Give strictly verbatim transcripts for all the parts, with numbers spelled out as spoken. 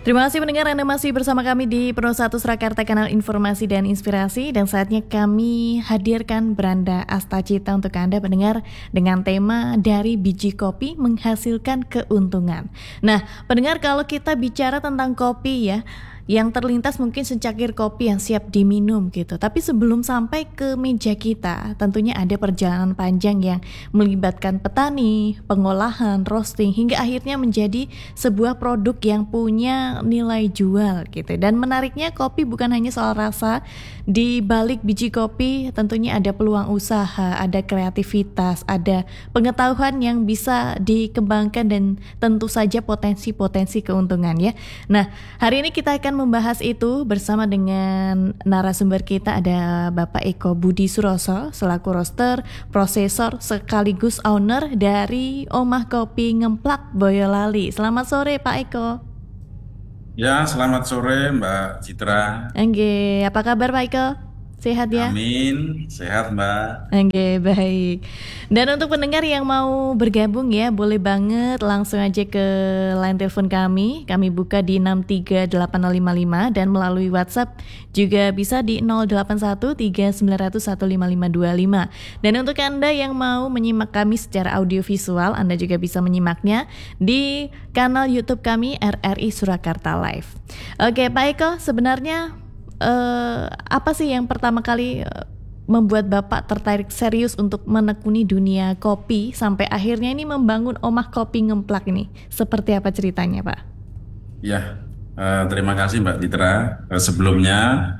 Terima kasih pendengar, Anda masih bersama kami di Pro satu Surakarta, kanal informasi dan inspirasi. Dan saatnya kami hadirkan Branda Astacita untuk Anda pendengar dengan tema dari biji kopi menghasilkan keuntungan. Nah pendengar, kalau kita bicara tentang kopi ya, yang terlintas mungkin secangkir kopi yang siap diminum gitu. Tapi sebelum sampai ke meja kita, tentunya ada perjalanan panjang yang melibatkan petani, pengolahan, roasting, hingga akhirnya menjadi sebuah produk yang punya nilai jual gitu. Dan menariknya, kopi bukan hanya soal rasa. Di balik biji kopi tentunya ada peluang usaha, ada kreativitas, ada pengetahuan yang bisa dikembangkan, dan tentu saja potensi-potensi keuntungan ya. Nah, hari ini kita akan membahas itu bersama dengan narasumber kita, ada Bapak Eko Budi Suroso selaku roaster, prosesor sekaligus owner dari Omah Kopi Ngemplak Boyolali. Selamat sore Pak Eko. Ya, selamat sore Mbak Citra. Oke, apa kabar Pak Eko? Sehat ya? Amin, sehat Mbak. Oke, baik. Dan untuk pendengar yang mau bergabung ya, boleh banget langsung aja ke line telepon kami. Kami buka di enam tiga delapan nol lima lima, dan melalui WhatsApp juga bisa di nol delapan satu tiga sembilan nol nol satu lima lima dua lima. Dan untuk Anda yang mau menyimak kami secara audiovisual, Anda juga bisa menyimaknya di kanal YouTube kami R R I Surakarta Live. Oke, Pak Eko, sebenarnya Uh, apa sih yang pertama kali uh, membuat Bapak tertarik serius untuk menekuni dunia kopi sampai akhirnya ini membangun Omah Kopi Ngemplak ini? Seperti apa ceritanya, Pak? Ya, eh, terima kasih Mbak Citra. Eh, sebelumnya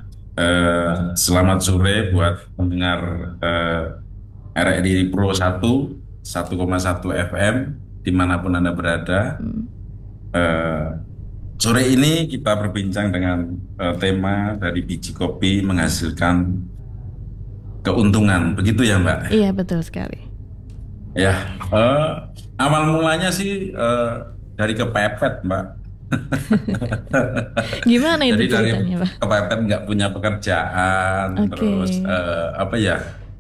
eh, selamat sore buat pendengar eh, R R I Pro satu, satu koma satu F M dimanapun Anda berada. Hmm. Eh, Sore ini kita berbincang dengan uh, tema dari biji kopi menghasilkan keuntungan, begitu ya Mbak? Iya, betul sekali. Ya, uh, awal mulanya sih uh, dari kepepet Mbak. Gimana itu Jadi dari ceritanya, Pak? kepepet nggak punya pekerjaan, Oke. terus uh, apa ya?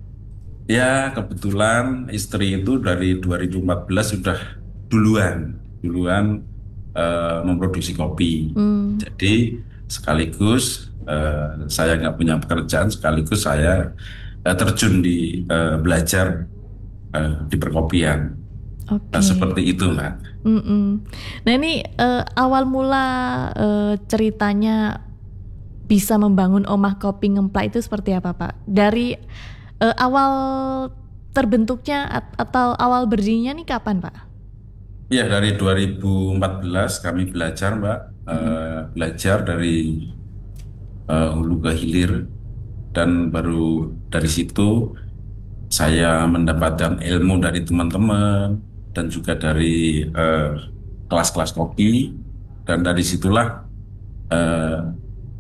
Ya kebetulan istri itu dari dua ribu empat belas sudah duluan, duluan uh, memproduksi kopi. Hmm. Jadi sekaligus uh, saya nggak punya pekerjaan, sekaligus saya uh, terjun di uh, belajar uh, di perkopian. Oke. Uh, seperti itu, Mbak. Mm-mm. Nah ini uh, awal mula uh, ceritanya bisa membangun Omah Kopi Ngemplak itu seperti apa, Pak? Dari uh, awal terbentuknya at- atau awal berdirinya nih kapan, Pak? Ya dari dua ribu empat belas kami belajar, Mbak. Uh, belajar dari uh, hulu ke hilir, dan baru dari situ saya mendapatkan ilmu dari teman-teman dan juga dari uh, kelas-kelas kopi, dan dari situlah uh,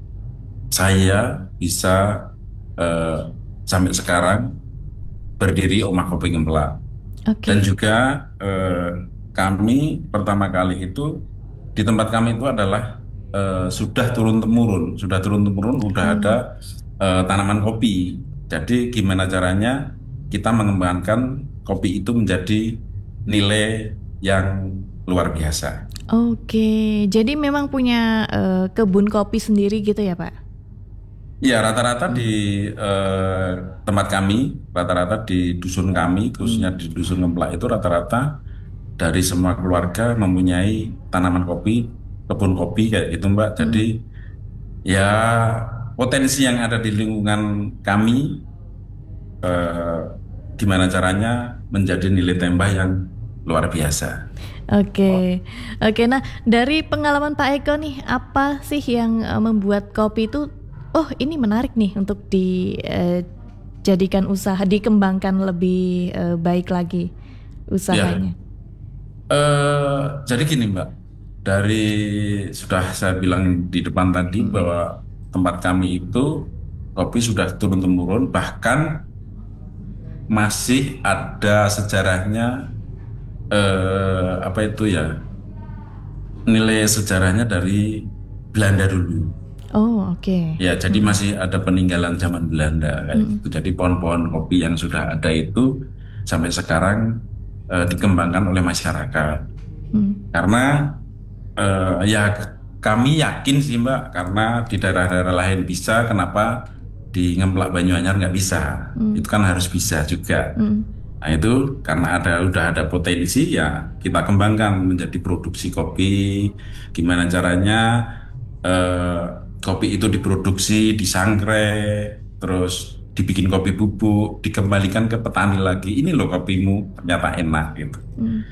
saya bisa uh, sampai sekarang berdiri Omah Kopi Ngemplak. Oke. Dan juga uh, kami pertama kali itu di tempat kami itu adalah uh, sudah turun temurun, sudah turun temurun, udah Hmm. ada uh, tanaman kopi. Jadi gimana caranya kita mengembangkan kopi itu menjadi nilai yang luar biasa. Oke, jadi memang punya uh, kebun kopi sendiri gitu ya, Pak? Ya, rata-rata di eh, tempat kami, rata-rata di dusun kami, khususnya di dusun Ngemplak itu rata-rata dari semua keluarga mempunyai tanaman kopi, kebun kopi kayak gitu, Mbak. Jadi ya potensi yang ada di lingkungan kami, eh, gimana caranya menjadi nilai tambah yang luar biasa. Oke, oke. Nah dari pengalaman Pak Eko nih, apa sih yang uh, membuat kopi itu, oh ini menarik nih untuk dijadikan usaha, dikembangkan lebih uh, baik lagi usahanya? Ya, eh, jadi gini Mbak, dari sudah saya bilang di depan tadi bahwa tempat kami itu kopi sudah turun-temurun, bahkan masih ada sejarahnya, eh, apa itu ya, nilai sejarahnya dari Belanda dulu. Oh oke. Ya, jadi masih ada peninggalan zaman Belanda kayak gitu. Jadi pohon-pohon kopi yang sudah ada itu sampai sekarang eh, dikembangkan oleh masyarakat. Hmm. Karena eh, ya kami yakin sih Mbak, karena di daerah-daerah lain bisa, kenapa di Ngemplak Banyuanyar nggak bisa? Hmm. Itu kan harus bisa juga. Hmm. Nah itu karena ada udah ada potensi ya kita kembangkan menjadi produksi kopi. Gimana caranya eh, kopi itu diproduksi, disangrai, terus dibikin kopi bubuk, dikembalikan ke petani lagi. Ini loh kopimu ternyata enak gitu. Hmm.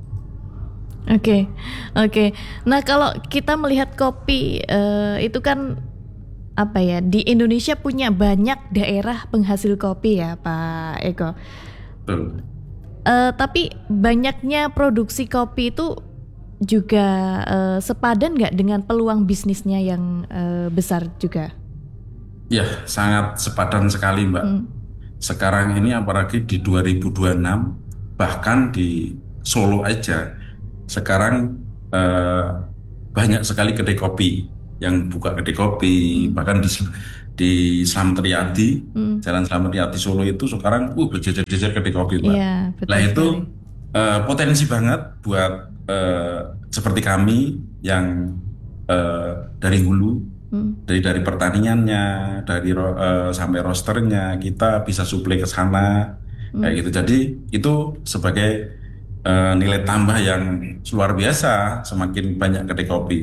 Oke, oke. Nah kalau kita melihat kopi eh, itu kan apa ya, di Indonesia punya banyak daerah penghasil kopi ya Pak Eko. Betul. Eh, tapi banyaknya produksi kopi itu juga eh, sepadan nggak dengan peluang bisnisnya yang eh, besar juga? Ya, sangat sepadan sekali Mbak. Hmm. Sekarang ini apalagi di dua ribu dua puluh enam, bahkan di Solo aja, sekarang eh, banyak sekali kedai kopi yang buka kedai kopi, Hmm. bahkan di di Slamet Riyadi, Hmm. Jalan Slamet Riyadi Solo itu sekarang uh berjejer-jejer kedai kopi, Mbak. Iya, Nah betul itu sekali. eh, potensi banget buat eh, seperti kami yang eh, dari hulu, Hmm. dari dari pertaniannya, dari ro- eh, sampai rosternya kita bisa suplai ke sana kayak Hmm. gitu. Jadi itu sebagai eh, nilai tambah yang luar biasa semakin banyak kedai kopi.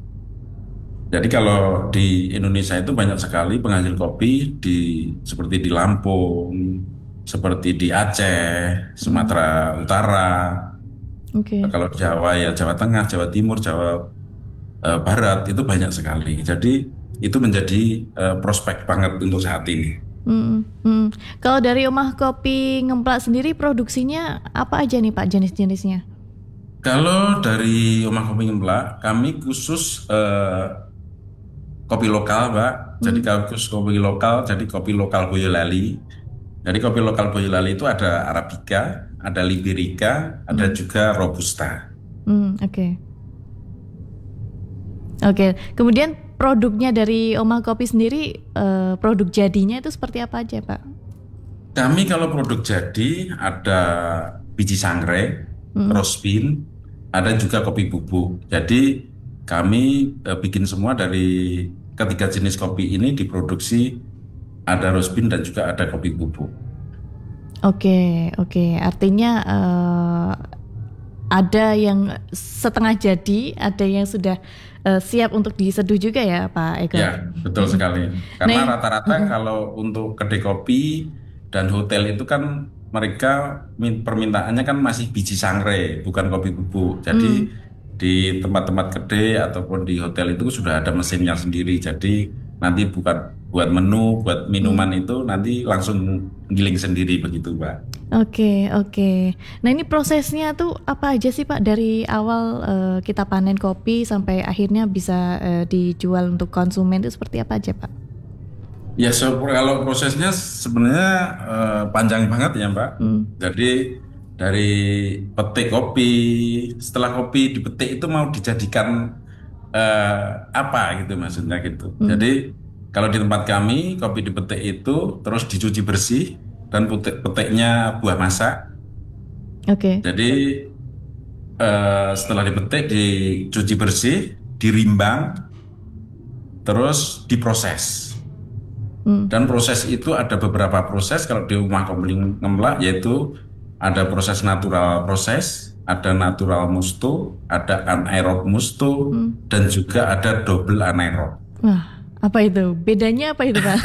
Jadi kalau di Indonesia itu banyak sekali penghasil kopi di seperti di Lampung, seperti di Aceh, Hmm. Sumatera Utara. Oke. Kalau Jawa ya Jawa Tengah, Jawa Timur, Jawa eh, Barat itu banyak sekali. Jadi itu menjadi eh, prospek banget untuk saat ini. Hmm. Hmm. Kalau dari Omah Kopi Ngemplak sendiri produksinya apa aja nih Pak jenis-jenisnya? Kalau dari Omah Kopi Ngemplak, kami khusus eh, kopi lokal, Mbak. Jadi Hmm. kalau khusus kopi lokal, jadi kopi lokal Boyolali. Jadi kopi lokal Boyolali itu ada Arabica, ada Liberica, ada Hmm. juga Robusta. Hmm. Oke. Oke. Kemudian produknya dari Omah Kopi sendiri, eh, produk jadinya itu seperti apa aja Pak? Kami kalau produk jadi ada biji sangrai, Hmm. roast bean, ada juga kopi bubuk. Jadi kami eh, bikin semua dari ketiga jenis kopi ini diproduksi, ada roast bean dan juga ada kopi bubuk. Oke, oke. Artinya eh, ada yang setengah jadi, ada yang sudah eh, siap untuk diseduh juga ya, Pak Eko. Ya, betul Mm-mm. sekali. Nah, Karena rata-rata mm-mm. kalau untuk kedai kopi dan hotel itu kan mereka min- permintaannya kan masih biji sangrai, bukan kopi bubuk. Jadi Mm. di tempat-tempat kedai ataupun di hotel itu sudah ada mesinnya sendiri. Jadi nanti bukan buat menu, buat minuman Mm. itu nanti langsung giling sendiri begitu, Pak. Oke, oke. Nah, ini prosesnya tuh apa aja sih Pak dari awal eh, kita panen kopi sampai akhirnya bisa eh, dijual untuk konsumen itu seperti apa aja, Pak? Ya, so, kalau prosesnya sebenarnya eh, panjang banget ya, Mbak. Mm. Jadi dari petik kopi, setelah kopi dipetik itu mau dijadikan eh, apa gitu maksudnya gitu. Mm. Jadi kalau di tempat kami kopi dipetik itu terus dicuci bersih dan petik petiknya buah masak. Oke. Jadi eh, setelah dipetik dicuci bersih, dirimbang, terus diproses. Mm. Dan proses itu ada beberapa proses kalau di rumah kopi ngemplak, yaitu ada proses natural proses, ada natural musto, ada anaerob musto, Mm. dan juga ada double anaerob. Wah, apa itu? Bedanya apa itu, Pak?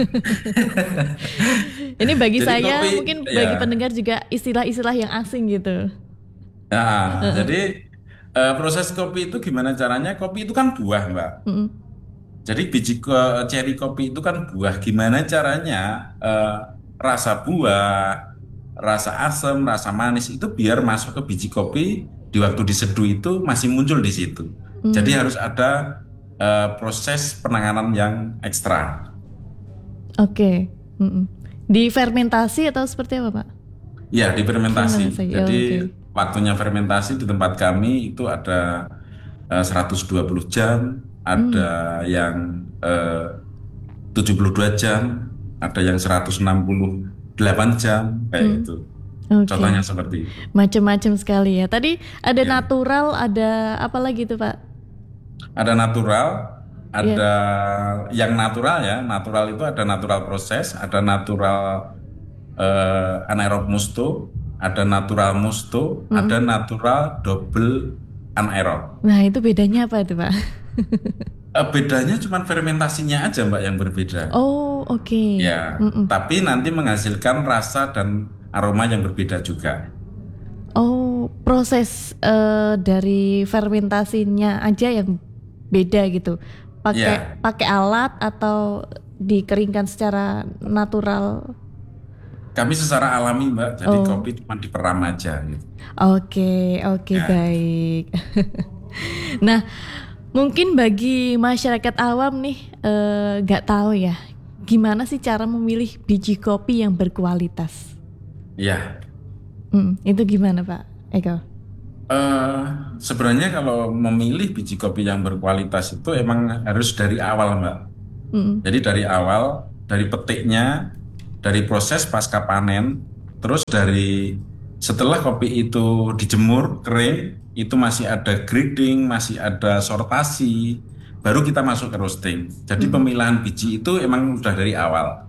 Ini bagi Jadi saya, kopi, mungkin bagi ya, pendengar juga istilah-istilah yang asing gitu. ya, Heeh. jadi eh, proses kopi itu gimana caranya? Kopi itu kan buah, Mbak. Mm-mm. Jadi biji ko- ceri kopi itu kan buah. Gimana caranya eh, rasa buah, rasa asam, rasa manis itu biar masuk ke biji kopi di waktu diseduh itu masih muncul di situ. Jadi Mm. harus ada eh, proses penanganan yang ekstra. Oke. Mm-mm. Difermentasi atau seperti apa, Pak? Ya, difermentasi. Fermentasi. Ya, Jadi oke. waktunya fermentasi di tempat kami itu ada eh, seratus dua puluh jam, Mm. ada yang eh, tujuh puluh dua jam, ada yang seratus enam puluh delapan jam, kayak Mm. gitu. Oke. Contohnya seperti itu. Macam-macam sekali ya. Tadi ada Ya. natural, ada apa lagi tuh, Pak? Ada natural, Iya. ada yang natural ya. Natural itu ada natural proses, ada natural eh, anaerob musto, ada natural musto, Mm-mm. ada natural double anaerob. Nah, itu bedanya apa itu, Pak? Eh, bedanya cuma fermentasinya aja Mbak yang berbeda. Oh, oke. Ya, Mm-mm. tapi nanti menghasilkan rasa dan aroma yang berbeda juga. Oh, proses eh, dari fermentasinya aja yang beda gitu. Pakai Ya, pakai alat atau dikeringkan secara natural. kami secara alami Mbak, jadi Oh, kopi cuma diperam aja gitu. oke, oke, Ya, baik. Nah, mungkin bagi masyarakat awam nih eh, nggak tahu ya, gimana sih cara memilih biji kopi yang berkualitas? ya. Hmm, itu gimana Pak Eko? Eh, sebenarnya kalau memilih biji kopi yang berkualitas itu emang harus dari awal, Mbak. Hmm, Jadi dari awal, dari petiknya, dari proses pasca panen, terus dari setelah kopi itu dijemur kering, itu masih ada grading, masih ada sortasi, baru kita masuk ke roasting. Jadi hmm, pemilahan biji itu emang udah dari awal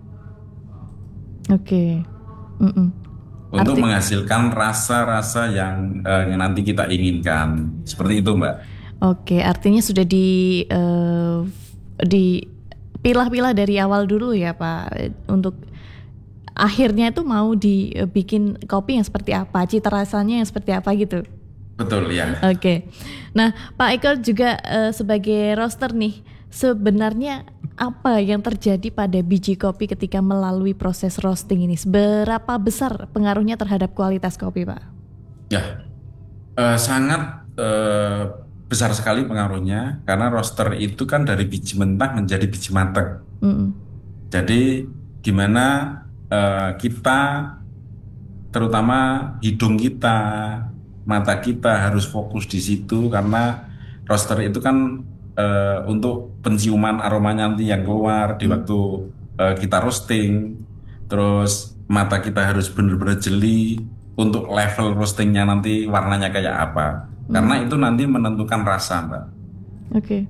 oke. Hmm, untuk arti, menghasilkan rasa-rasa yang, eh, yang nanti kita inginkan. Seperti itu, Mbak. oke, artinya sudah di eh, dipilah-pilah dari awal dulu ya Pak, untuk akhirnya itu mau dibikin kopi yang seperti apa, cita rasanya yang seperti apa gitu. Betul ya. Oke. Nah, Pak Eko juga eh, sebagai roaster nih, sebenarnya apa yang terjadi pada biji kopi ketika melalui proses roasting ini? Seberapa besar pengaruhnya terhadap kualitas kopi, Pak? Ya, eh, sangat eh, besar sekali pengaruhnya karena roaster itu kan dari biji mentah menjadi biji matang. Mm-mm. Jadi gimana eh, kita, terutama hidung kita, mata kita harus fokus di situ karena roaster itu kan eh, untuk penciuman aromanya nanti yang keluar di Mm. waktu eh, kita roasting. Terus mata kita harus benar-benar jeli untuk level roastingnya nanti warnanya kayak apa. Karena Mm. itu nanti menentukan rasa, Mbak. Oke.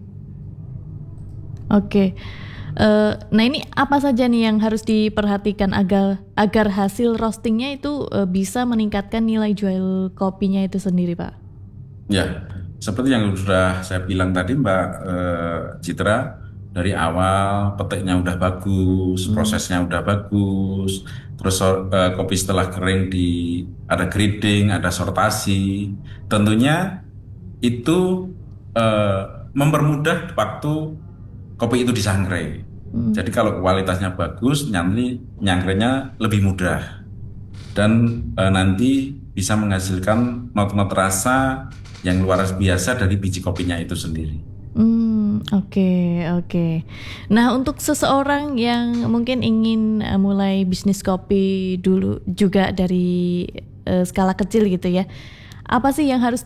Oke. Eh, nah ini apa saja nih yang harus diperhatikan agar agar hasil roastingnya itu eh, bisa meningkatkan nilai jual kopinya itu sendiri, Pak? Ya, seperti yang sudah saya bilang tadi, Mbak eh, Citra, dari awal petiknya udah bagus, Mm. prosesnya udah bagus, terus eh, kopi setelah kering di ada grading, ada sortasi, tentunya itu eh, mempermudah waktu kopi itu disangrai. Mm. Jadi kalau kualitasnya bagus, nanti nyangkrainya lebih mudah dan eh, nanti bisa menghasilkan not-not rasa yang luar biasa dari biji kopinya itu sendiri. Hmm, oke, oke. Nah, untuk seseorang yang mungkin ingin eh, mulai bisnis kopi dulu juga dari eh, skala kecil gitu ya. Apa sih yang harus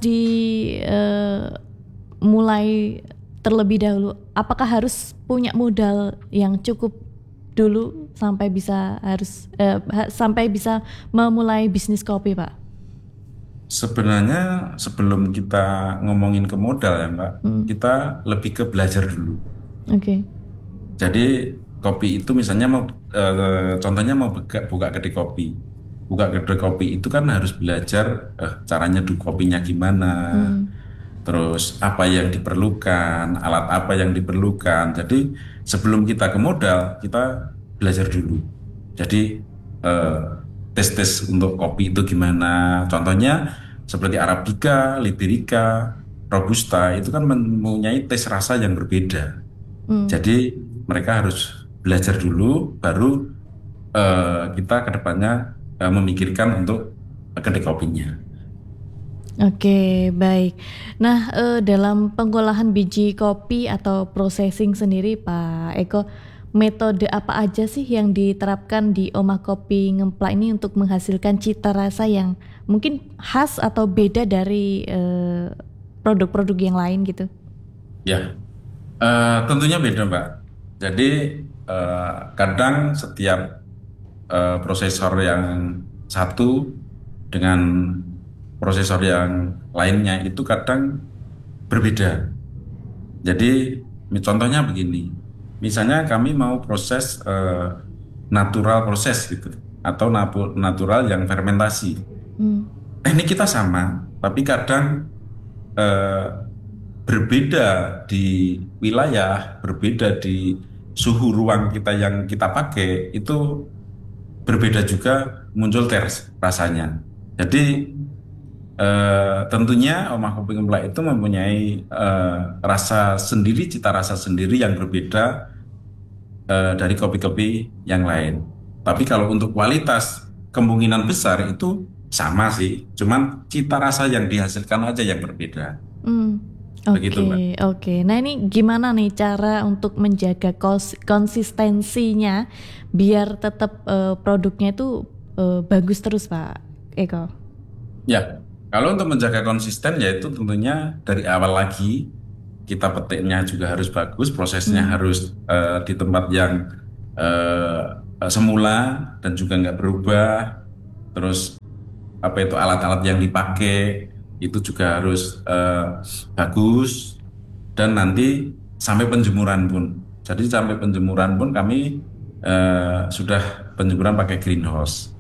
dimulai terlebih dahulu? Apakah harus punya modal yang cukup dulu sampai bisa harus eh, ha- sampai bisa memulai bisnis kopi, Pak? Sebenarnya sebelum kita ngomongin ke modal ya Mbak, Hmm, kita lebih ke belajar dulu. oke. Jadi kopi itu misalnya mau eh, contohnya mau buka, buka kedai kopi. Buka kedai kopi itu kan harus belajar eh, caranya nyeduh kopinya gimana, Hmm, terus apa yang diperlukan, alat apa yang diperlukan. Jadi sebelum kita ke modal, kita belajar dulu. Jadi eh, tes-tes untuk kopi itu gimana. Contohnya seperti Arabica, Liberica, Robusta itu kan mempunyai tes rasa yang berbeda. hmm. Jadi mereka harus belajar dulu, baru eh, kita ke depannya eh, memikirkan untuk kedai kopinya. Oke, baik. Nah, eh, dalam pengolahan biji kopi atau processing sendiri, Pak Eko, metode apa aja sih yang diterapkan di Omah Kopi Ngemplak ini untuk menghasilkan cita rasa yang mungkin khas atau beda dari eh, produk-produk yang lain gitu? Ya, eh, tentunya beda, Mbak. Jadi eh, kadang setiap eh, prosesor yang satu dengan prosesor yang lainnya itu kadang berbeda. Jadi contohnya begini, misalnya kami mau proses eh, natural proses gitu, atau napu- natural yang fermentasi. Hmm. Teknik kita sama, tapi kadang eh, berbeda di wilayah, berbeda di suhu ruang kita yang kita pakai, itu berbeda juga muncul ters rasanya. Jadi eh, tentunya Omah Kopi Gemplak itu mempunyai eh, rasa sendiri, cita rasa sendiri yang berbeda eh, dari kopi-kopi yang lain. Tapi kalau untuk kualitas kemungkinan besar itu sama sih, cuman cita rasa yang dihasilkan aja yang berbeda. Hmm. Begitu, Mbak. Oke, oke. Nah, ini gimana nih cara untuk menjaga kos- konsistensinya biar tetap eh, produknya itu eh, bagus terus, Pak Eko? Ya, kalau untuk menjaga konsisten yaitu tentunya dari awal lagi kita petiknya juga harus bagus, prosesnya Hmm. harus eh, di tempat yang eh, eh, semula dan juga nggak berubah. Terus apa itu alat-alat yang dipakai itu juga harus eh, bagus dan nanti sampai penjemuran pun. Jadi sampai penjemuran pun kami eh, sudah penjemuran pakai greenhouse.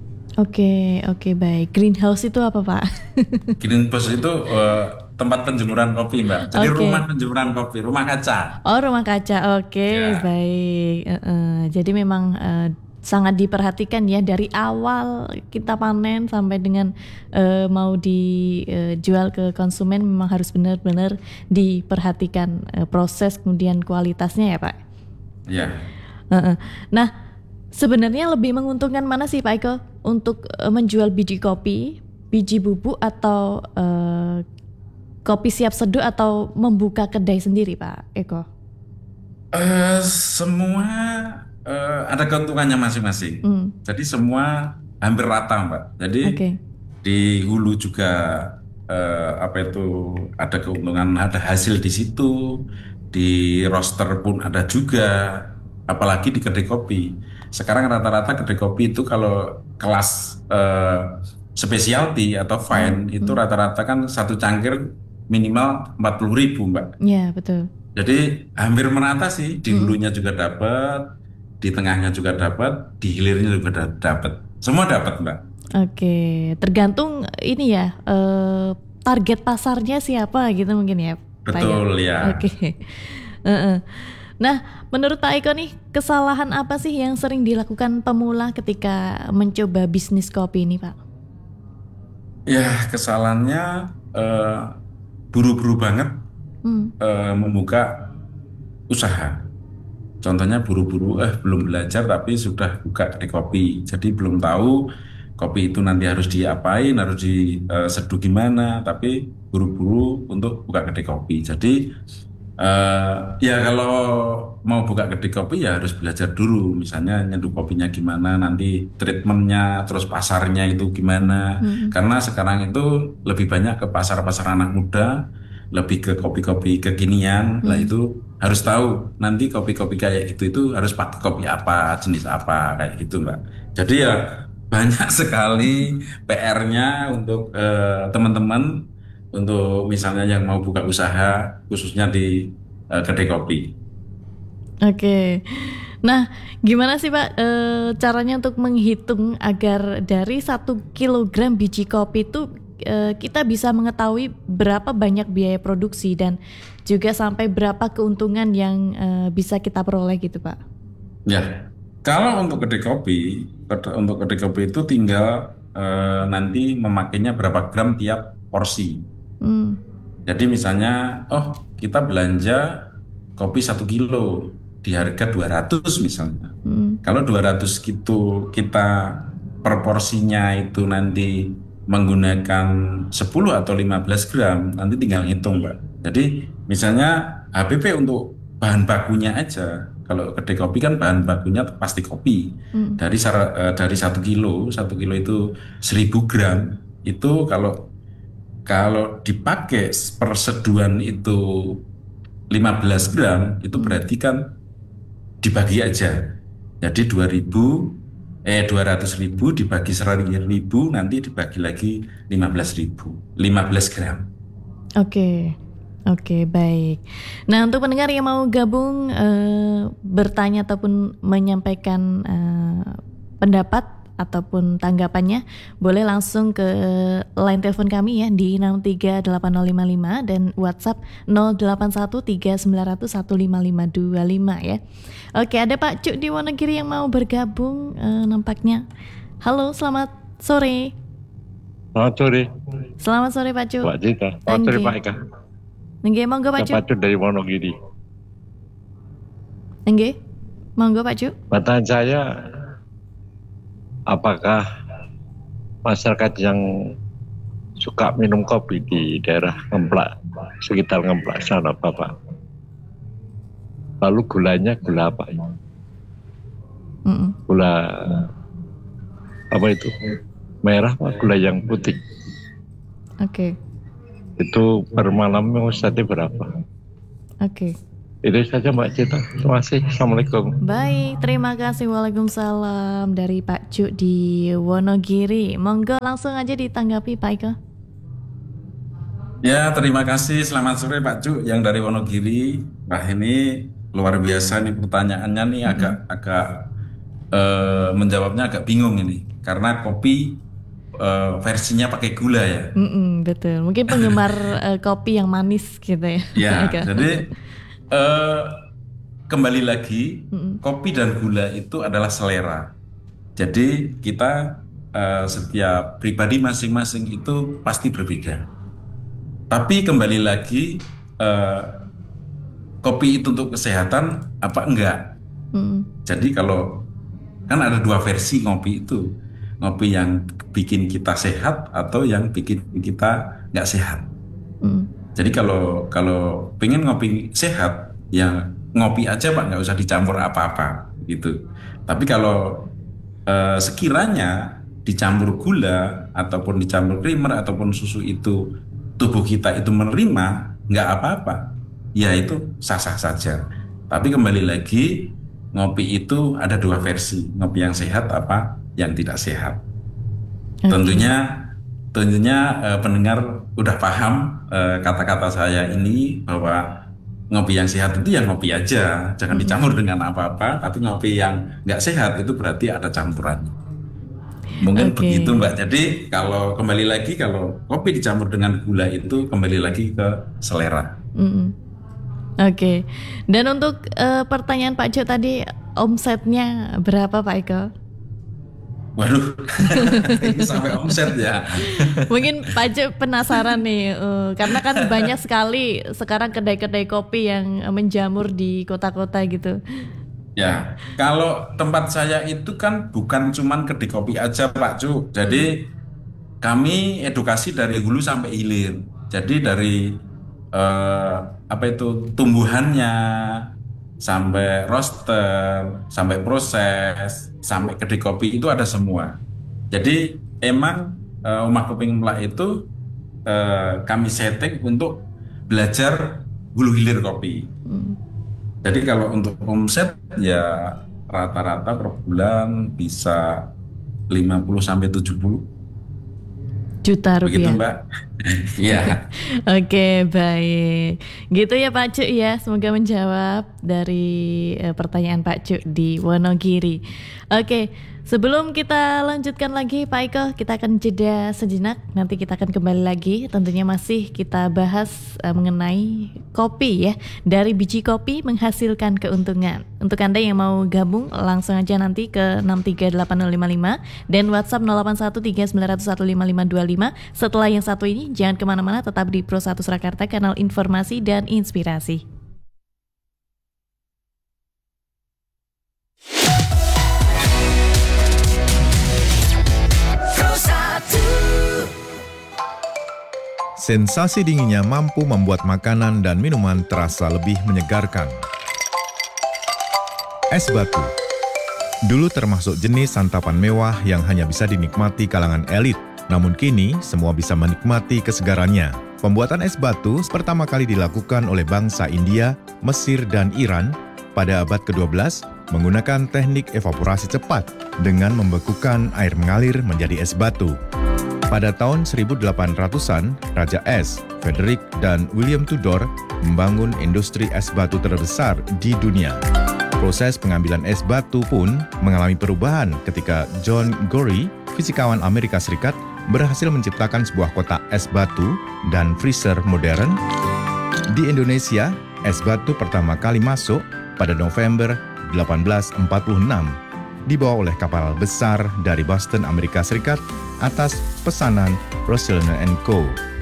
Oke, oke, baik. Greenhouse itu apa, Pak? Greenhouse itu eh, tempat penjemuran kopi, Mbak. Jadi rumah Oke. penjemuran kopi, rumah kaca. Oh, rumah kaca. Oke, Ya, baik. Eh, eh. Jadi memang eh, sangat diperhatikan ya dari awal kita panen sampai dengan eh, mau dijual ke konsumen memang harus benar-benar diperhatikan eh, proses kemudian kualitasnya ya, Pak. ya. Eh, eh. Nah, sebenarnya lebih menguntungkan mana sih Pak Eko untuk eh, menjual biji kopi, biji bubuk atau eh, kopi siap seduh atau membuka kedai sendiri Pak Eko? Eh, semua eh, ada keuntungannya masing-masing. Hmm. Jadi semua hampir rata, Mbak. Jadi Oke. di hulu juga eh, apa itu ada keuntungan, ada hasil di situ. Di roaster pun ada juga, apalagi di kedai kopi. Sekarang rata-rata kedai kopi itu kalau kelas eh, specialty atau Hmm. fine itu Hmm. rata-rata kan satu cangkir minimal empat puluh ribu, Mbak. Ya, betul. Jadi hampir merata sih, di Mm-mm. hulunya juga dapat, di tengahnya juga dapat, di hilirnya juga da- dapat. Semua dapat, Mbak. Oke, tergantung ini ya eh, target pasarnya siapa gitu mungkin ya Pak ya. Betul ya. Oke. Heeh. Nah, menurut Pak Eko nih, kesalahan apa sih yang sering dilakukan pemula ketika mencoba bisnis kopi ini, Pak? Ya, kesalahannya eh, buru-buru banget Hmm. eh, membuka usaha. Contohnya buru-buru, eh belum belajar tapi sudah buka kedai kopi. Jadi belum tahu kopi itu nanti harus diapain, harus diseduh gimana. Tapi buru-buru untuk buka kedai kopi. Jadi eh, ya kalau mau buka kedai kopi ya harus belajar dulu. Misalnya nyeduh kopinya gimana, nanti treatmentnya, terus pasarnya itu gimana. Hmm. Karena sekarang itu lebih banyak ke pasar-pasar anak muda, lebih ke kopi-kopi kekinian. Lah Hmm. itu harus tahu nanti kopi-kopi kayak gitu itu harus pakai kopi apa, jenis apa kayak gitu, Mbak. Jadi ya banyak sekali P R-nya untuk eh, teman-teman untuk misalnya yang mau buka usaha khususnya di eh, kedai kopi. Oke. Nah, gimana sih Pak eh, caranya untuk menghitung agar dari satu kilogram biji kopi itu eh, kita bisa mengetahui berapa banyak biaya produksi dan juga sampai berapa keuntungan yang eh, bisa kita peroleh gitu Pak? Ya, kalau untuk kedai kopi, ked- untuk kedai kopi itu tinggal eh, nanti memakainya berapa gram tiap porsi. Hmm. Jadi misalnya, oh kita belanja kopi satu kilo di harga dua ratus misalnya. Hmm. Kalau dua ratus gitu kita per porsinya itu nanti menggunakan sepuluh atau lima belas gram, nanti tinggal hitung, Mbak. Jadi misalnya H P P untuk bahan bakunya aja. Kalau kedai kopi kan bahan bakunya pasti kopi. Hmm. Dari sara- eh, dari satu kilo, satu kilo itu seribu gram. Itu kalau kalau dipakai per seduhan itu lima belas gram, itu Hmm. berarti kan dibagi aja. Jadi dua ribu eh dua ratus ribu dibagi seratus ribu nanti dibagi lagi lima belas ribu. lima belas gram. Oke. Oke, baik. Nah, untuk pendengar yang mau gabung eh, bertanya ataupun menyampaikan eh, pendapat ataupun tanggapannya, boleh langsung ke line telepon kami ya di nol tiga delapan nol lima lima dan WhatsApp nol delapan satu tiga sembilan nol nol satu lima lima dua lima ya. Oke, ada Pak Cuk di Wonogiri yang mau bergabung eh, nampaknya. Halo, selamat sore. Selamat sore. Selamat sore Pak Cuk. Pak Cita. Selamat sore Pak Eka. Nggih, monggo Pak Cuk. Pak Cuk dari Wonogiri. Nggih, monggo Pak Cuk. Pertanyaan saya, apakah masyarakat yang suka minum kopi di daerah Ngemplak, sekitar Ngemplak sana Bapak, lalu gulanya gula apa? Mm-mm. Gula apa itu? Merah apa gula yang putih? Oke. Itu per malam ustadznya berapa? Oke. Itu saja Mbak Cita. Terima kasih. Assalamualaikum. Baik, terima kasih. Waalaikumsalam dari Pak Cuk di Wonogiri. Monggo langsung aja ditanggapi Pak Iko. Ya, terima kasih. Selamat sore Pak Cuk yang dari Wonogiri. Wah, ini luar biasa nih pertanyaannya nih, Mm-mm. agak agak eh, menjawabnya agak bingung ini karena kopi eh, versinya pakai gula ya. Mm-mm, betul. Mungkin penggemar eh, kopi yang manis gitu ya. Ya, Pak Iko. jadi eh, kembali lagi, Mm-mm. kopi dan gula itu adalah selera. Jadi kita eh, setiap pribadi masing-masing itu pasti berbeda. Tapi kembali lagi, eh, kopi itu untuk kesehatan apa enggak? Mm-mm. Jadi kalau kan ada dua versi ngopi itu, ngopi yang bikin kita sehat atau yang bikin kita nggak sehat. Mm. Jadi kalau kalau pengen ngopi sehat, ya ngopi aja Pak, nggak usah dicampur apa-apa gitu. Tapi kalau eh, sekiranya dicampur gula ataupun dicampur creamer ataupun susu itu tubuh kita itu menerima, nggak apa-apa, ya itu sah-sah saja. Tapi kembali lagi, ngopi itu ada dua versi, ngopi yang sehat apa yang tidak sehat. Oke. Tentunya tentunya eh, pendengar udah paham eh, kata-kata saya ini bahwa ngopi yang sehat itu ya ngopi aja, jangan dicampur dengan apa-apa. Tapi ngopi yang nggak sehat itu berarti ada campurannya. Mungkin Oke. begitu Mbak. Jadi kalau kembali lagi, kalau kopi dicampur dengan gula itu kembali lagi ke selera. Mm-mm. Oke. Dan untuk eh, pertanyaan Pak Cuk tadi, omsetnya berapa Pak Iko? Waduh, ini sampai omset ya. Mungkin Pak Cuk penasaran nih, eh, karena kan banyak sekali sekarang kedai-kedai kopi yang eh, menjamur di kota-kota gitu. Ya, kalau tempat saya itu kan bukan cuman kedai kopi aja Pak Cuk. Jadi kami edukasi dari hulu sampai hilir. Jadi dari eh, apa itu tumbuhannya sampai roaster, sampai proses, sampai kedai kopi itu ada semua. Jadi emang eh, Rumah Kopi Ngemplak itu eh, kami setting untuk belajar hulu hilir kopi. Mm. Jadi kalau untuk omset ya rata-rata per bulan bisa lima puluh sampai tujuh puluh Juta begitu rupiah. Mbak. Iya. Oke, baik. Gitu ya Pak Cuk ya. Semoga menjawab dari eh, pertanyaan Pak Cuk di Wonogiri. Oke, sebelum kita lanjutkan lagi Pak Iko, kita akan jeda sejenak. Nanti kita akan kembali lagi. Tentunya masih kita bahas eh, mengenai kopi ya. Dari biji kopi menghasilkan keuntungan. Untuk Anda yang mau gabung, langsung aja nanti ke enam tiga delapan nol lima lima dan WhatsApp nol delapan satu tiga sembilan nol nol satu lima lima dua lima. Setelah yang satu ini, jangan kemana-mana, tetap di Pro satu Surakarta, kanal informasi dan inspirasi. Sensasi dinginnya mampu membuat makanan dan minuman terasa lebih menyegarkan. Es batu. Dulu termasuk jenis santapan mewah yang hanya bisa dinikmati kalangan elit. Namun kini, semua bisa menikmati kesegarannya. Pembuatan es batu pertama kali dilakukan oleh bangsa India, Mesir, dan Iran pada abad kedua belas menggunakan teknik evaporasi cepat dengan membekukan air mengalir menjadi es batu. Pada tahun seribu delapan ratusan, Raja es, Frederick dan William Tudor membangun industri es batu terbesar di dunia. Proses pengambilan es batu pun mengalami perubahan ketika John Gorrie, fisikawan Amerika Serikat, berhasil menciptakan sebuah kotak es batu dan freezer modern. Di Indonesia, es batu pertama kali masuk pada November delapan belas empat puluh enam, dibawa oleh kapal besar dari Boston, Amerika Serikat atas pesanan Roselina and Co.